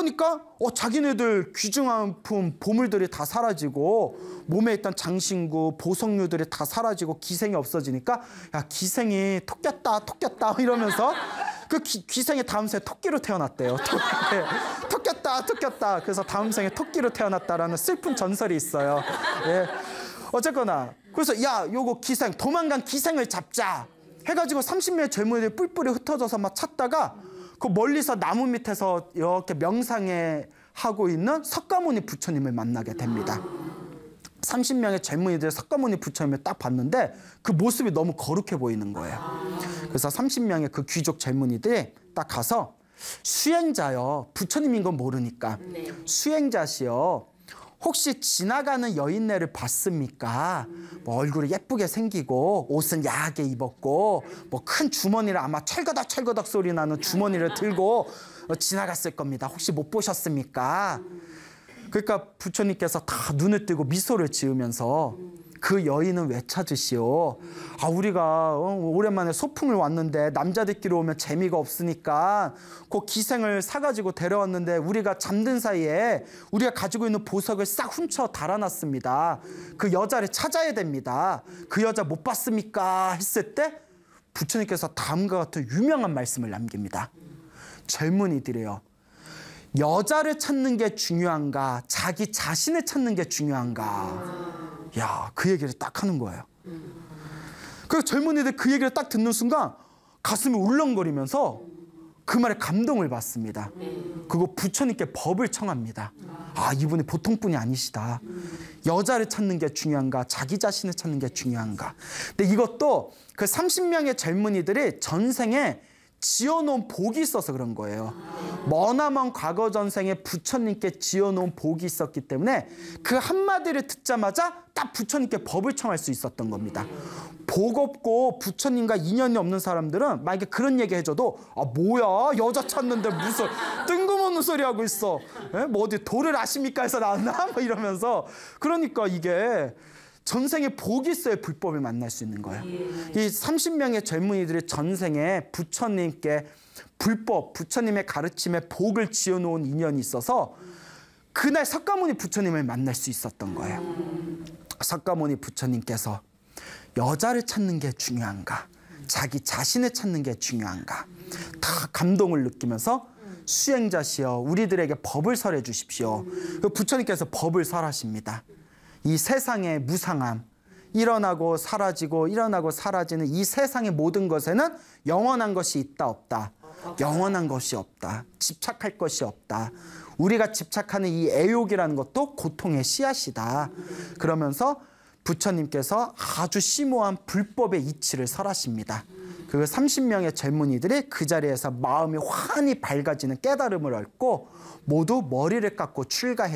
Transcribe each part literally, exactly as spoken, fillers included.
그러니까 어, 자기네들 귀중한 보물들이 다 사라지고 몸에 있던 장신구, 보석류들이 다 사라지고 기생이 없어지니까 야, 기생이 토꼈다 토꼈다 이러면서 그 기, 기생이 다음 생에 토끼로 태어났대요. 토끼. 토꼈다 토꼈다. 그래서 다음 생에 토끼로 태어났다라는 슬픈 전설이 있어요. 예. 어쨌거나 그래서 야, 요거 기생, 도망간 기생을 잡자 해가지고 삼십 명의 젊은이들이 뿔뿔이 흩어져서 막 찾다가 그 멀리서 나무 밑에서 이렇게 명상에 하고 있는 석가모니 부처님을 만나게 됩니다. 삼십 명의 젊은이들이 석가모니 부처님을 딱 봤는데 그 모습이 너무 거룩해 보이는 거예요. 그래서 삼십 명의 그 귀족 젊은이들이 딱 가서 수행자요, 부처님인 건 모르니까 수행자시여, 혹시 지나가는 여인네를 봤습니까? 뭐 얼굴이 예쁘게 생기고 옷은 야하게 입었고 뭐 큰 주머니를 아마 철거덕 철거덕 소리 나는 주머니를 들고 지나갔을 겁니다. 혹시 못 보셨습니까? 그러니까 부처님께서 다 눈을 뜨고 미소를 지으면서 그 여인은 왜 찾으시오? 아, 우리가 어, 오랜만에 소풍을 왔는데 남자들끼리 오면 재미가 없으니까 그 기생을 사가지고 데려왔는데 우리가 잠든 사이에 우리가 가지고 있는 보석을 싹 훔쳐 달아났습니다. 그 여자를 찾아야 됩니다. 그 여자 못 봤습니까? 했을 때 부처님께서 다음과 같은 유명한 말씀을 남깁니다. 젊은이들이요, 여자를 찾는 게 중요한가, 자기 자신을 찾는 게 중요한가? 야, 그 얘기를 딱 하는 거예요. 그 젊은이들 그 얘기를 딱 듣는 순간 가슴이 울렁거리면서 그 말에 감동을 받습니다. 그거 부처님께 법을 청합니다. 아, 이분이 보통 분이 아니시다. 여자를 찾는 게 중요한가, 자기 자신을 찾는 게 중요한가. 근데 이것도 그 삼십 명의 젊은이들이 전생에 지어놓은 복이 있어서 그런 거예요. 머나먼 과거 전생에 부처님께 지어놓은 복이 있었기 때문에 그 한마디를 듣자마자 딱 부처님께 법을 청할 수 있었던 겁니다. 복 없고 부처님과 인연이 없는 사람들은 만약에 그런 얘기 해줘도 아, 뭐야, 여자 찾는데 무슨 뜬금없는 소리 하고 있어. 에? 뭐 어디 도를 아십니까 해서 나왔나? 뭐 이러면서. 그러니까 이게 전생에 복이 있어야 불법을 만날 수 있는 거예요. 이 삼십 명의 젊은이들이 전생에 부처님께 불법, 부처님의 가르침에 복을 지어놓은 인연이 있어서 그날 석가모니 부처님을 만날 수 있었던 거예요. 석가모니 부처님께서 여자를 찾는 게 중요한가, 자기 자신을 찾는 게 중요한가, 다 감동을 느끼면서 수행자시여, 우리들에게 법을 설해 주십시오. 부처님께서 법을 설하십니다. 이 세상의 무상함, 일어나고 사라지고 일어나고 사라지는 이 세상의 모든 것에는 영원한 것이 있다 없다. 영원한 것이 없다. 집착할 것이 없다. 우리가 집착하는 이 애욕이라는 것도 고통의 씨앗이다. 그러면서 부처님께서 아주 심오한 불법의 이치를 설하십니다. 그 삼십 명의 젊은이들이 그 자리에서 마음이 환히 밝아지는 깨달음을 얻고 모두 머리를 깎고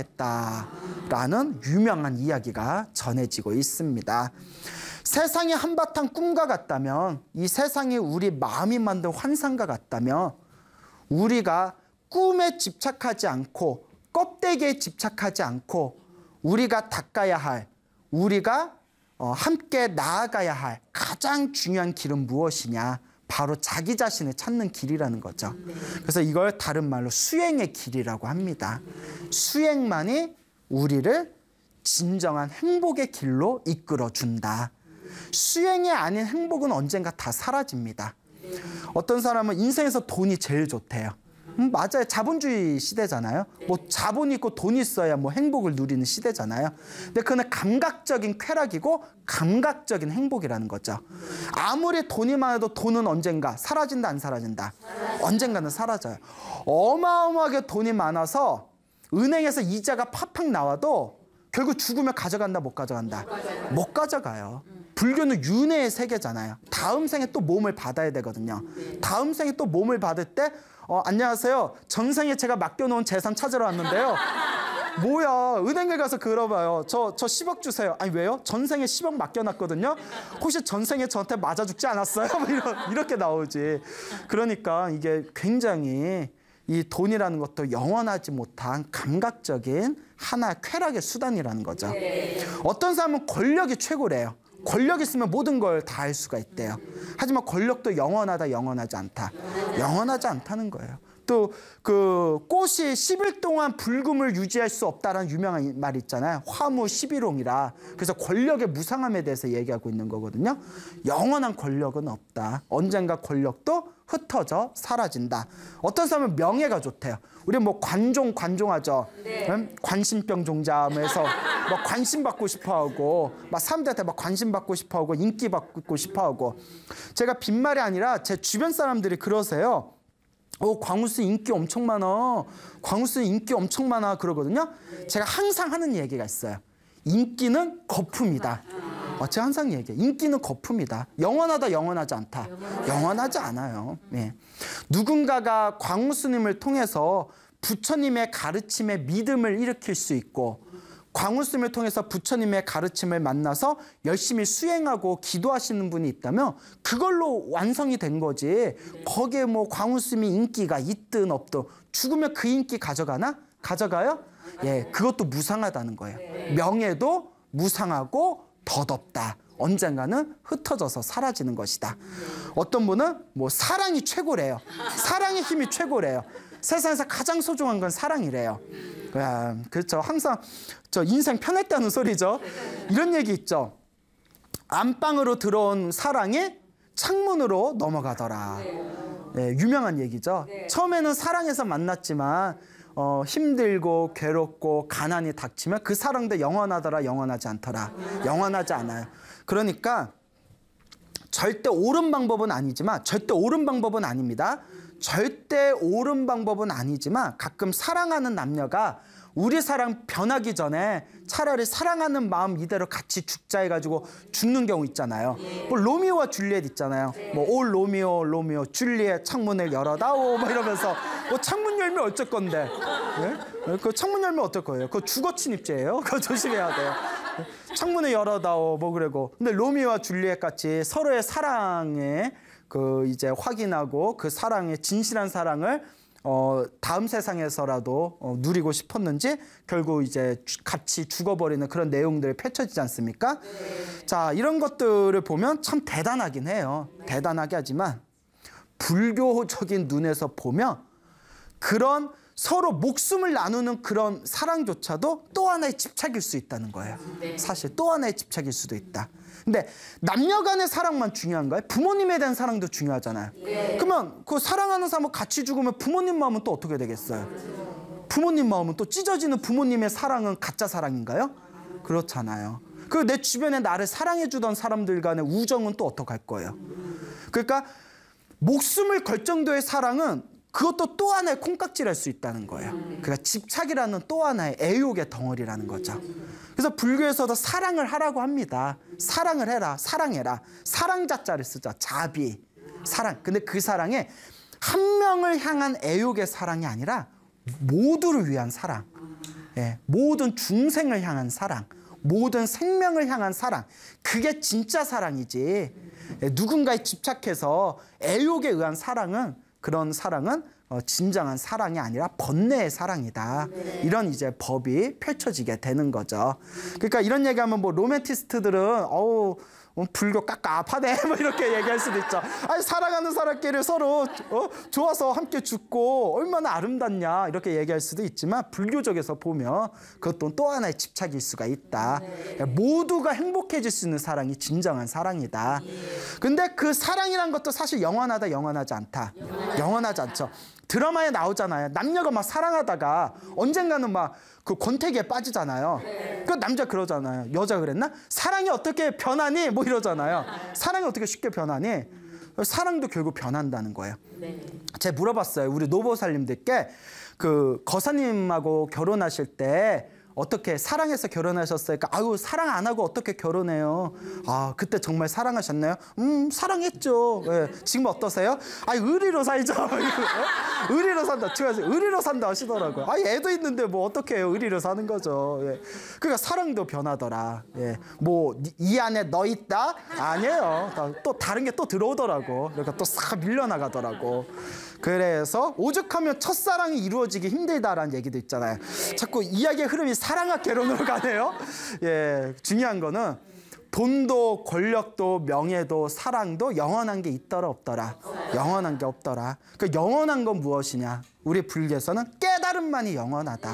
출가했다라는 유명한 이야기가 전해지고 있습니다. 세상이 한바탕 꿈과 같다면, 이 세상이 우리 마음이 만든 환상과 같다면 우리가 꿈에 집착하지 않고 껍데기에 집착하지 않고 우리가 닦아야 할, 우리가 어, 함께 나아가야 할 가장 중요한 길은 무엇이냐? 바로 자기 자신을 찾는 길이라는 거죠. 그래서 이걸 다른 말로 수행의 길이라고 합니다. 수행만이 우리를 진정한 행복의 길로 이끌어준다. 수행이 아닌 행복은 언젠가 다 사라집니다. 어떤 사람은 인생에서 돈이 제일 좋대요. 음, 맞아요. 자본주의 시대잖아요. 뭐 자본이 있고 돈이 있어야 뭐 행복을 누리는 시대잖아요. 근데 그건 감각적인 쾌락이고 감각적인 행복이라는 거죠. 아무리 돈이 많아도 돈은 언젠가 사라진다, 안 사라진다? 언젠가는 사라져요. 어마어마하게 돈이 많아서 은행에서 이자가 팍팍 나와도 결국 죽으면 가져간다, 못 가져간다? 못 가져가요. 불교는 윤회의 세계잖아요. 다음 생에 또 몸을 받아야 되거든요. 다음 생에 또 몸을 받을 때 어, 안녕하세요. 전생에 제가 맡겨놓은 재산 찾으러 왔는데요. 뭐야, 은행에 가서 그러봐요. 저, 저 십억 주세요. 아니 왜요? 전생에 십억 맡겨놨거든요. 혹시 전생에 저한테 맞아 죽지 않았어요? 이런, 이렇게 나오지. 그러니까 이게 굉장히 이 돈이라는 것도 영원하지 못한 감각적인 하나의 쾌락의 수단이라는 거죠. 어떤 사람은 권력이 최고래요. 권력 있으면 모든 걸 다 할 수가 있대요. 하지만 권력도 영원하다, 영원하지 않다. 영원하지 않다는 거예요. 또 그 꽃이 십 일 동안 붉음을 유지할 수 없다라는 유명한 말 있잖아요. 화무 십일홍이라. 그래서 권력의 무상함에 대해서 얘기하고 있는 거거든요. 영원한 권력은 없다. 언젠가 권력도 흩어져 사라진다. 어떤 사람은 명예가 좋대요. 우리 뭐 관종 관종하죠. 네. 응? 관심병 종자면서 뭐 관심 받고 싶어하고 막 사람들한테 막 관심 받고 싶어하고 인기 받고 싶어하고. 제가 빈말이 아니라 제 주변 사람들이 그러세요. 어, 광우스 인기 엄청 많아. 광우스 인기 엄청 많아 그러거든요. 제가 항상 하는 얘기가 있어요. 인기는 거품이다. 어, 제가 항상 얘기해요. 인기는 거품이다. 영원하다, 영원하지 않다. 영원하지 않아요. 예. 누군가가 광우스님을 통해서 부처님의 가르침에 믿음을 일으킬 수 있고, 광우스님을 통해서 부처님의 가르침을 만나서 열심히 수행하고 기도하시는 분이 있다면 그걸로 완성이 된 거지. 거기에 뭐 광우스님이 인기가 있든 없든 죽으면 그 인기 가져가나? 가져가요? 예, 그것도 무상하다는 거예요. 명예도 무상하고 덧없다. 언젠가는 흩어져서 사라지는 것이다. 어떤 분은 뭐 사랑이 최고래요. 사랑의 힘이 최고래요. 세상에서 가장 소중한 건 사랑이래요. 야, 그렇죠. 항상 저 인생 편했다는 소리죠. 이런 얘기 있죠. 안방으로 들어온 사랑이 창문으로 넘어가더라. 네, 유명한 얘기죠. 처음에는 사랑해서 만났지만 어, 힘들고 괴롭고 가난이 닥치면 그 사랑도 영원하더라, 영원하지 않더라. 영원하지 않아요. 그러니까 절대 옳은 방법은 아니지만, 절대 옳은 방법은 아닙니다. 절대 옳은 방법은 아니지만 가끔 사랑하는 남녀가 우리 사랑 변하기 전에 차라리 사랑하는 마음 이대로 같이 죽자 해가지고 죽는 경우 있잖아요. 뭐 로미오와 줄리엣 있잖아요. 뭐 올 로미오 로미오 줄리엣 창문을 열어다오 뭐 이러면서 뭐 창문 열면 어쩔 건데, 예? 그 창문 열면 어떨 거예요? 그거 주거 침입죄예요. 그거 조심해야 돼요. 창문을 열어다오 뭐 그러고. 근데 로미오와 줄리엣 같이 서로의 사랑에 그 이제 확인하고 그 사랑의 진실한 사랑을 어 다음 세상에서라도 어, 누리고 싶었는지 결국 이제 주, 같이 죽어버리는 그런 내용들이 펼쳐지지 않습니까? 네. 자, 이런 것들을 보면 참 대단하긴 해요. 네. 대단하게 하지만 불교적인 눈에서 보면 그런 서로 목숨을 나누는 그런 사랑조차도 또 하나의 집착일 수 있다는 거예요. 네. 사실 또 하나의 집착일 수도 있다. 근데 남녀 간의 사랑만 중요한가요? 부모님에 대한 사랑도 중요하잖아요. 네. 그러면 그 사랑하는 사람은 같이 죽으면 부모님 마음은 또 어떻게 되겠어요? 부모님 마음은 또 찢어지는 부모님의 사랑은 가짜 사랑인가요? 그렇잖아요. 그 내 주변에 나를 사랑해주던 사람들 간의 우정은 또 어떡할 거예요? 그러니까 목숨을 걸 정도의 사랑은 그것도 또 하나의 콩깍지를 할 수 있다는 거예요. 그러니까 집착이라는 또 하나의 애욕의 덩어리라는 거죠. 그래서 불교에서도 사랑을 하라고 합니다. 사랑을 해라, 사랑해라. 사랑 자자를 쓰자. 자비, 사랑. 근데 그 사랑에 한 명을 향한 애욕의 사랑이 아니라 모두를 위한 사랑. 예, 모든 중생을 향한 사랑. 모든 생명을 향한 사랑. 그게 진짜 사랑이지. 예, 누군가에 집착해서 애욕에 의한 사랑은, 그런 사랑은 어, 진정한 사랑이 아니라 번뇌의 사랑이다. 네. 이런 이제 법이 펼쳐지게 되는 거죠. 그러니까 이런 얘기하면 뭐 로맨티스트들은 어우 불교 깝깝하네 뭐 이렇게 얘기할 수도 있죠. 아니 사랑하는 사람끼리 서로 어, 좋아서 함께 죽고 얼마나 아름답냐 이렇게 얘기할 수도 있지만 불교적에서 보면 그것도 또 하나의 집착일 수가 있다. 네. 모두가 행복해질 수 있는 사랑이 진정한 사랑이다. 네. 근데 그 사랑이란 것도 사실 영원하다 영원하지 않다. 영원하지, 영원하지 않죠. 드라마에 나오잖아요. 남녀가 막 사랑하다가 언젠가는 막 그 권태기에 빠지잖아요. 네. 그 남자 그러잖아요. 여자 그랬나? 사랑이 어떻게 변하니? 뭐 이러잖아요. 사랑이 어떻게 쉽게 변하니? 사랑도 결국 변한다는 거예요. 네. 제가 물어봤어요. 우리 노보살님들께 그 거사님하고 결혼하실 때 어떻게 사랑해서 결혼하셨을까? 아유 사랑 안 하고 어떻게 결혼해요? 아 그때 정말 사랑하셨나요? 음 사랑했죠. 예. 지금 어떠세요? 아 의리로 살죠. 의리로 산다. 제가 의리로 산다 하시더라고요. 아 애도 있는데 뭐 어떻게 해요? 의리로 사는 거죠. 예. 그러니까 사랑도 변하더라. 예. 뭐 이 안에 너 있다? 아니에요. 또 다른 게 또 들어오더라고. 그러니까 또 싹 밀려나가더라고. 그래서 오죽하면 첫사랑이 이루어지기 힘들다라는 얘기도 있잖아요. 자꾸 이야기의 흐름이 사랑과 결혼으로 가네요. 예, 중요한 거는 돈도 권력도 명예도 사랑도 영원한 게 있더라 없더라. 영원한 게 없더라. 그 영원한 건 무엇이냐? 우리 불교에서는 깨달음만이 영원하다.